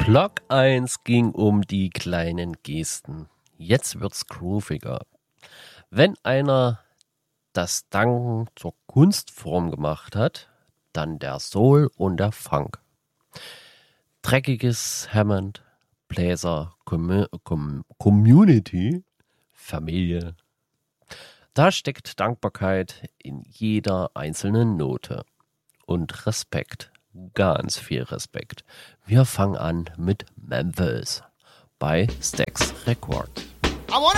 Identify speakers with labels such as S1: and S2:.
S1: Block 1 ging um die kleinen Gesten. Jetzt wird's grooviger. Wenn einer das Danken zur Kunstform gemacht hat, dann der Soul und der Funk. Dreckiges Hammond, Bläser, Community, Familie. Da steckt Dankbarkeit in jeder einzelnen Note. Und Respekt. Ganz viel Respekt. Wir fangen an mit Memphis bei Stax Records.